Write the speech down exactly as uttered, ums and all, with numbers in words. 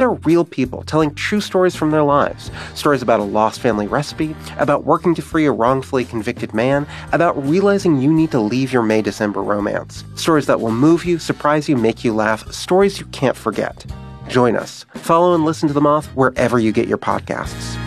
are real people telling true stories from their lives. Stories about a lost family recipe, about working to free a wrongfully convicted man, about realizing you need to leave your May-December romance. Stories that will move you, surprise you, make you laugh. Stories you can't forget. Join us. Follow and listen to The Moth wherever you get your podcasts.